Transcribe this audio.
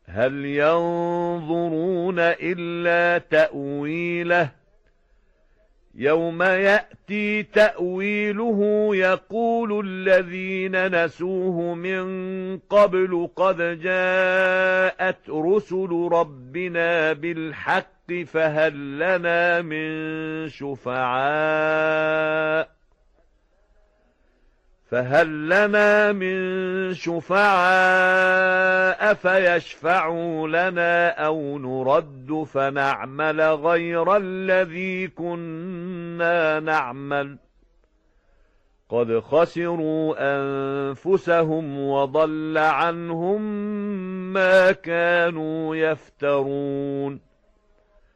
هل ينظرون إلا تأويله يوم يأتي تأويله يقول الذين نسوه من قبل قد جاءت رسل ربنا بالحق فهل لنا من شفعاء فيشفعوا لنا أو نرد فنعمل غير الذي كنا نعمل قد خسروا أنفسهم وضل عنهم ما كانوا يفترون